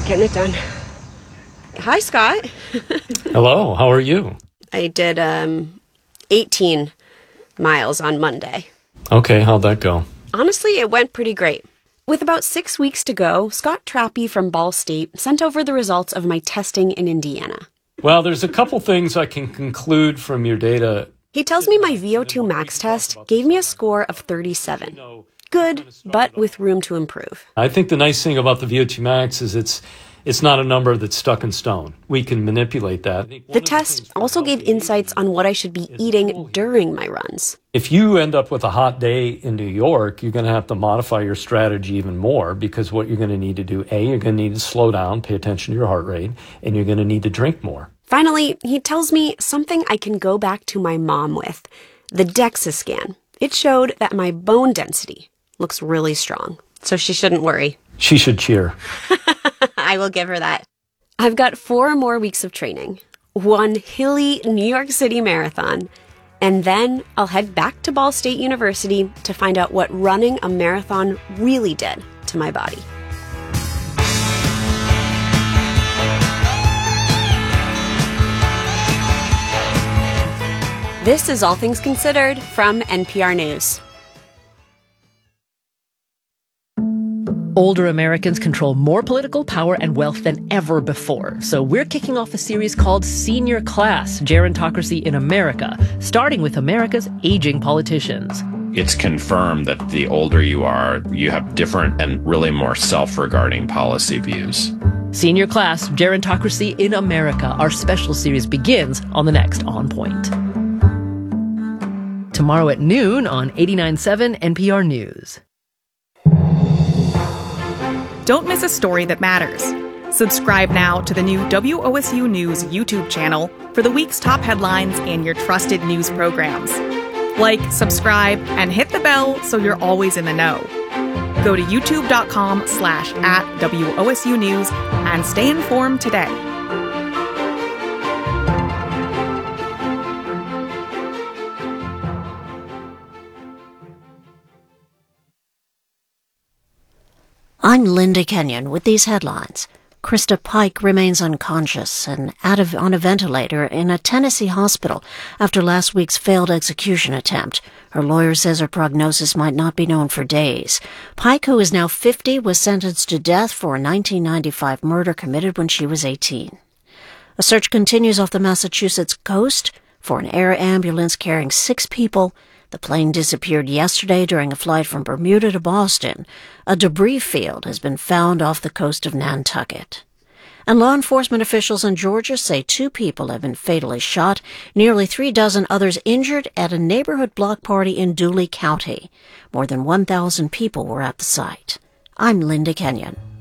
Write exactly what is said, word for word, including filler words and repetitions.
Getting it done. Hi, Scott. Hello, how are you? I did um, eighteen miles on Monday. Okay, how'd that go? Honestly, it went pretty great. With about six weeks to go, Scott Trappy from Ball State sent over the results of my testing in Indiana. Well, there's a couple things I can conclude from your data. He tells me my V O two max test gave me a score of thirty-seven. Good, but with room to improve. I think the nice thing about the V O two max is it's it's not a number that's stuck in stone. We can manipulate that. The test also gave insights on what I should be eating during my runs. If you end up with a hot day in New York, you're going to have to modify your strategy even more, because what you're going to need to do, A, you're going to need to slow down, pay attention to your heart rate, and you're going to need to drink more. Finally, he tells me something I can go back to my mom with, the DEXA scan. It showed that my bone density looks really strong, so she shouldn't worry. She should cheer. I will give her that. I've got four more weeks of training, one hilly New York City marathon, and then I'll head back to Ball State University to find out what running a marathon really did to my body. This is All Things Considered from N P R News. Older Americans control more political power and wealth than ever before. So we're kicking off a series called Senior Class, Gerontocracy in America, starting with America's aging politicians. It's confirmed that the older you are, you have different and really more self-regarding policy views. Senior Class, Gerontocracy in America. Our special series begins on the next On Point. Tomorrow at noon on eighty-nine point seven N P R News. Don't miss a story that matters. Subscribe now to the new W O S U News YouTube channel for the week's top headlines and your trusted news programs. Like, subscribe, and hit the bell so you're always in the know. Go to youtube.com slash at WOSU News and stay informed today. I'm Linda Kenyon with these headlines. Krista Pike remains unconscious and out of, on a ventilator in a Tennessee hospital after last week's failed execution attempt. Her lawyer says her prognosis might not be known for days. Pike, who is now fifty, was sentenced to death for a nineteen ninety-five murder committed when she was eighteen. A search continues off the Massachusetts coast for an air ambulance carrying six people. The plane disappeared yesterday during a flight from Bermuda to Boston. A debris field has been found off the coast of Nantucket. And law enforcement officials in Georgia say two people have been fatally shot, nearly three dozen others injured at a neighborhood block party in Dooley County. More than one thousand people were at the site. I'm Linda Kenyon.